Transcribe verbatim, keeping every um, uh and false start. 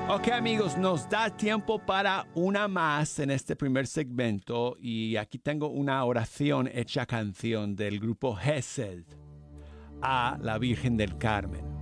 Ok, amigos, nos da tiempo para una más en este primer segmento y aquí tengo una oración hecha canción del grupo Gesed a la Virgen del Carmen.